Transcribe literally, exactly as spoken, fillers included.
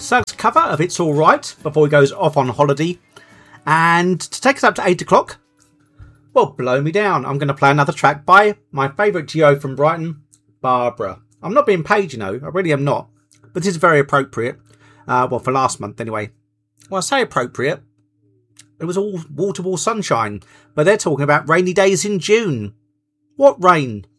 Sug's cover of It's Alright before he goes off on holiday. And to take us up to eight o'clock, well, blow me down. I'm going to play another track by my favourite duo from Brighton, Barbara. I'm not being paid, you know. I really am not. But this is very appropriate. Uh, well, for last month anyway. Well, I say appropriate. It was all wall-to-wall sunshine. But they're talking about rainy days in June. What rain?